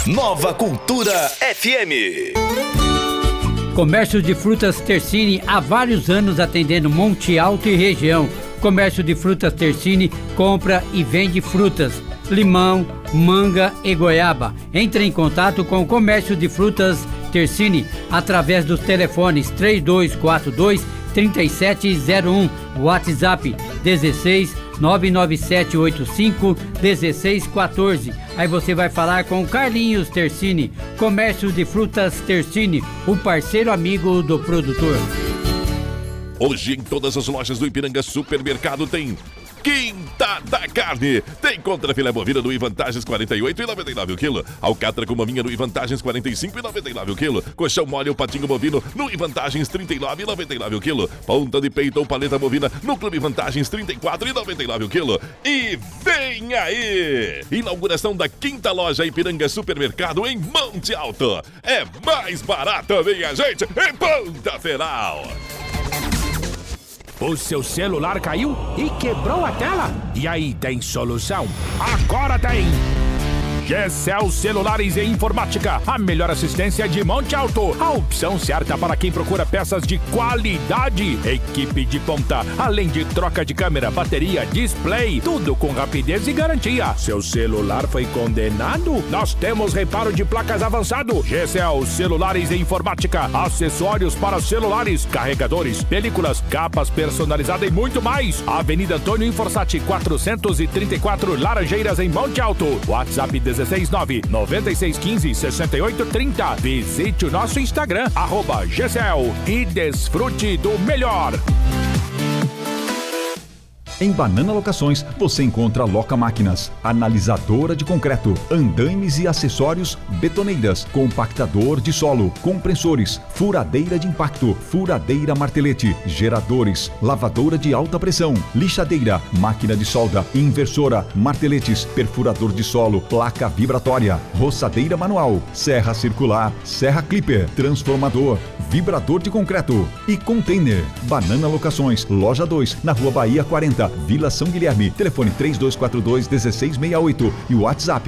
Nova Cultura FM. Comércio de frutas Tersini há vários anos atendendo Monte Alto e região. Comércio de frutas Tersini compra e vende frutas, limão, manga e goiaba. Entre em contato com o Comércio de Frutas Tersini através dos telefones 3242-3701, WhatsApp 16 99785-1614. Aí você vai falar com Carlinhos Tersini, Comércio de Frutas Tersini, o parceiro amigo do produtor. Hoje em todas as lojas do Ipiranga Supermercado tem Quinta da Carne. Tem contrafilé bovina no Ivantagens 48,99 o quilo. Alcatra com maminha no Ivantagens 45,99 o quilo. Colchão mole ou patinho bovino no Ivantagens 39,99 o quilo. Ponta de peito ou paleta bovina no Clube Vantagens 34,99 o quilo. E vem aí! Inauguração da quinta loja Ipiranga Supermercado em Monte Alto. É mais barato, minha gente, em Ponta Federal. O seu celular caiu e quebrou a tela? E aí, tem solução? Agora tem! Gecel Celulares e Informática, a melhor assistência de Monte Alto. A opção certa para quem procura peças de qualidade. Equipe de ponta, além de troca de câmera, bateria, display, tudo com rapidez e garantia. Seu celular foi condenado? Nós temos reparo de placas avançado. Gecel Celulares e Informática, acessórios para celulares, carregadores, películas, capas personalizadas e muito mais. Avenida Antônio Inforsati 434, Laranjeiras, em Monte Alto. WhatsApp 169-9615-6830. Visite o nosso Instagram, @Gecel, e desfrute do melhor. Em Banana Locações, você encontra Loca Máquinas, analisadora de concreto, andaimes e acessórios, betoneiras, compactador de solo, compressores, furadeira de impacto, furadeira martelete, geradores, lavadora de alta pressão, lixadeira, máquina de solda, inversora, marteletes, perfurador de solo, placa vibratória, roçadeira manual, serra circular, serra clipper, transformador, vibrador de concreto e container. Banana Locações, loja 2, na Rua Bahia 40, Vila São Guilherme. Telefone 3242-1668 e o WhatsApp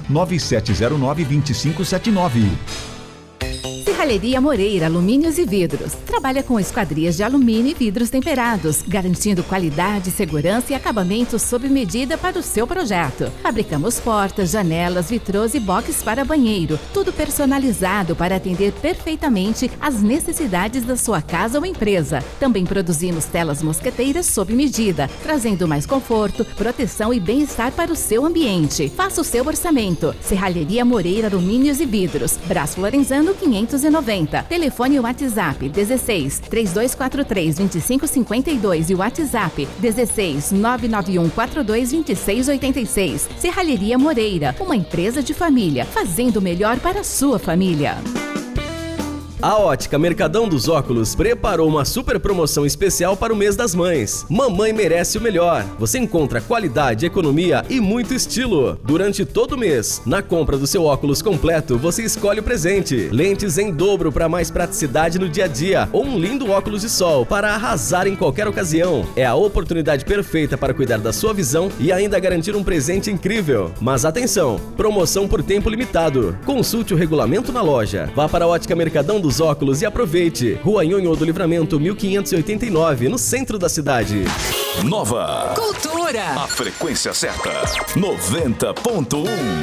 99709-2579. Serralheria Moreira Alumínios e Vidros. Trabalha com esquadrias de alumínio e vidros temperados, garantindo qualidade, segurança e acabamento sob medida para o seu projeto. Fabricamos portas, janelas, vitrôs e boxes para banheiro. Tudo personalizado para atender perfeitamente às necessidades da sua casa ou empresa. Também produzimos telas mosqueteiras sob medida, trazendo mais conforto, proteção e bem-estar para o seu ambiente. Faça o seu orçamento. Serralheria Moreira Alumínios e Vidros. Braço Lorenzano 590. Telefone WhatsApp 16 3243 2552 e WhatsApp 16 991 42 2686. Serralheria Moreira, uma empresa de família, fazendo o melhor para a sua família. A Ótica Mercadão dos Óculos preparou uma super promoção especial para o mês das mães. Mamãe merece o melhor. Você encontra qualidade, economia e muito estilo. Durante todo o mês, na compra do seu óculos completo, você escolhe o presente. Lentes em dobro para mais praticidade no dia a dia ou um lindo óculos de sol para arrasar em qualquer ocasião. É a oportunidade perfeita para cuidar da sua visão e ainda garantir um presente incrível. Mas atenção, promoção por tempo limitado. Consulte o regulamento na loja. Vá para a Ótica Mercadão dos Óculos e aproveite. Rua Nhonho do Livramento 1589, no centro da cidade. Nova Cultura. A frequência certa 90.1.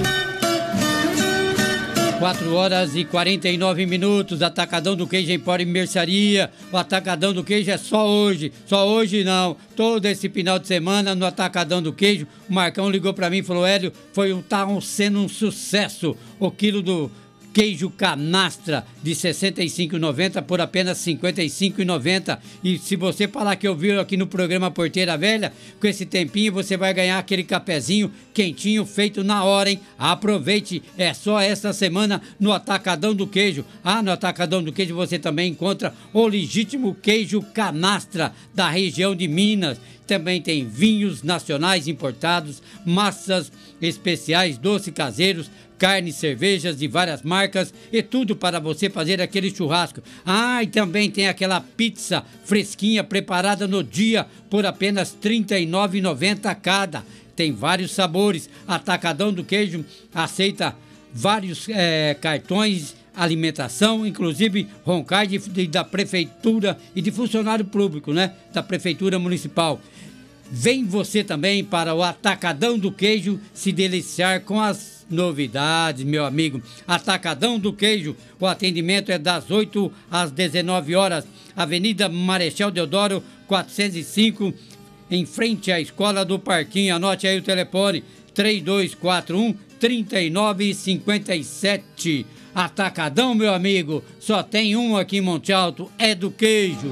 4h49, Atacadão do Queijo Empório e Mercearia. O Atacadão do Queijo é só hoje não. Todo esse final de semana no Atacadão do Queijo. O Marcão ligou pra mim e falou: Hélio, tá sendo um sucesso o quilo do queijo canastra de R$ 65,90 por apenas R$ 55,90. E se você falar que ouviu aqui no programa Porteira Velha, com esse tempinho você vai ganhar aquele cafezinho quentinho feito na hora, hein? Aproveite, é só esta semana no Atacadão do Queijo. No Atacadão do Queijo você também encontra o legítimo queijo canastra da região de Minas. Também tem vinhos nacionais importados, massas especiais, doces caseiros, carnes, cervejas de várias marcas e tudo para você fazer aquele churrasco. E também tem aquela pizza fresquinha preparada no dia por apenas R$ 39,90 cada. Tem vários sabores. Atacadão do Queijo aceita vários cartões, alimentação, inclusive roncard da prefeitura e de funcionário público, né? Da prefeitura municipal. Vem você também para o Atacadão do Queijo se deliciar com as novidades, meu amigo. Atacadão do Queijo, o atendimento é das 8 às 19 horas, Avenida Marechal Deodoro 405, em frente à Escola do Parquinho. Anote aí o telefone, 3241-3957. Atacadão, meu amigo, só tem um aqui em Monte Alto, é do queijo.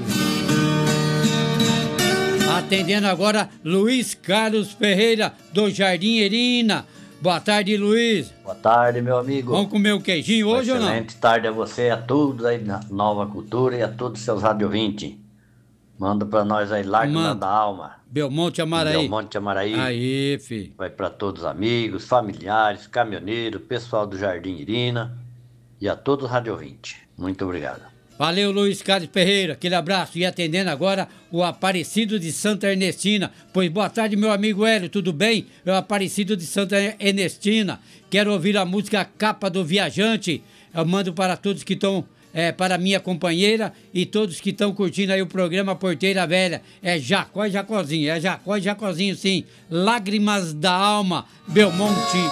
Atendendo agora, Luiz Carlos Ferreira, do Jardim Erina. Boa tarde, Luiz. Boa tarde, meu amigo. Vamos comer um queijinho hoje ou não? Excelente tarde a você, a todos aí na Nova Cultura e a todos os seus radiovintes. Manda pra nós aí, Lágrima da Alma. Belmonte Amaraí. Belmonte Amaraí. Aí, filho. Vai pra todos os amigos, familiares, caminhoneiros, pessoal do Jardim Irina e a todos os radiovintes. Muito obrigado. Valeu, Luiz Carlos Ferreira, aquele abraço. E atendendo agora o Aparecido de Santa Ernestina. Pois boa tarde, meu amigo Hélio, tudo bem? É o Aparecido de Santa Ernestina. Quero ouvir a música Capa do Viajante. Eu mando para todos que estão, para minha companheira e todos que estão curtindo aí o programa Porteira Velha. É Jacó e Jacozinho, sim. Lágrimas da Alma, Belmonte